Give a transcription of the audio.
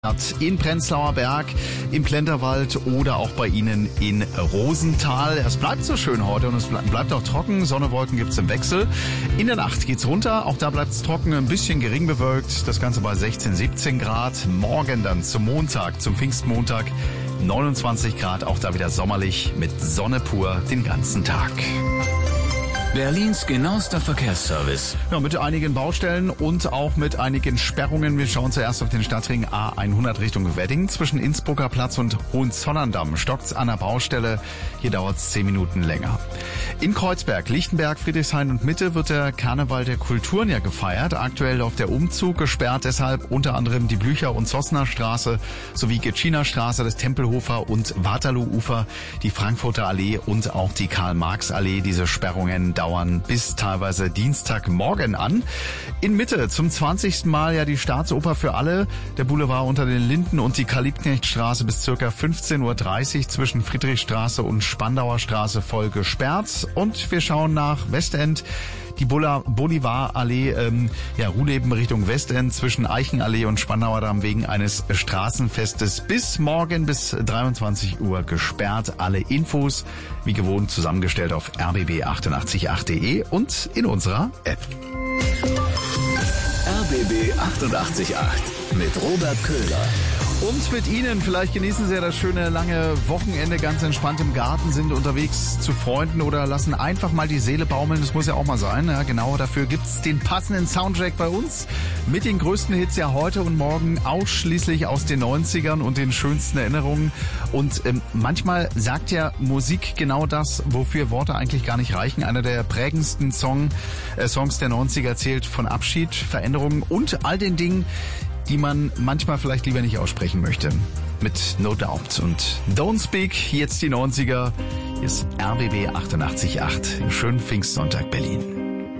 In Prenzlauer Berg, im Plenterwald oder auch bei Ihnen in Rosenthal. Es bleibt so schön heute und es bleibt auch trocken. Sonne, Wolken gibt's im Wechsel. In der Nacht geht's runter. Auch da bleibt's trocken, ein bisschen gering bewölkt. Das Ganze bei 16, 17 Grad. Morgen dann zum Montag, zum Pfingstmontag 29 Grad. Auch da wieder sommerlich mit Sonne pur den ganzen Tag. Berlins genauester Verkehrsservice. Ja, mit einigen Baustellen und auch mit einigen Sperrungen. Wir schauen zuerst auf den Stadtring A100 Richtung Wedding. Zwischen Innsbrucker Platz und Hohenzollern-Damm stockt's an der Baustelle. Hier dauert's 10 Minuten länger. In Kreuzberg, Lichtenberg, Friedrichshain und Mitte wird der Karneval der Kulturen ja gefeiert. Aktuell läuft der Umzug, gesperrt deshalb unter anderem die Blücher- und Zossner Straße sowie Gitschiner Straße, das Tempelhofer und Waterloo-Ufer, die Frankfurter Allee und auch die Karl-Marx-Allee. Diese Sperrungen dauern bis teilweise Dienstagmorgen an. In Mitte zum 20. Mal ja die Staatsoper für alle. Der Boulevard unter den Linden und die Karl-Liebknecht-Straße bis ca. 15.30 Uhr zwischen Friedrichstraße und Spandauer Straße voll gesperrt. Und wir schauen nach Westend. Die Bolivarallee, Ruhleben Richtung Westend zwischen Eichenallee und Spandauer Damm wegen eines Straßenfestes bis morgen bis 23 Uhr gesperrt. Alle Infos wie gewohnt zusammengestellt auf rbb888.de und in unserer App. RBB 888 mit Robert Köhler. Und mit Ihnen, vielleicht genießen Sie ja das schöne lange Wochenende ganz entspannt im Garten, sind unterwegs zu Freunden oder lassen einfach mal die Seele baumeln. Das muss ja auch mal sein. Ja, genau dafür gibt's den passenden Soundtrack bei uns mit den größten Hits ja heute und morgen ausschließlich aus den 90ern und den schönsten Erinnerungen. Und manchmal sagt ja Musik genau das, wofür Worte eigentlich gar nicht reichen. Einer der prägendsten Songs der 90er zählt von Abschied, Veränderungen und all den Dingen, die man manchmal vielleicht lieber nicht aussprechen möchte. Mit No Doubt und Don't Speak, jetzt die 90er. Hier ist RBB 88.8 im schönen Pfingstsonntag Berlin.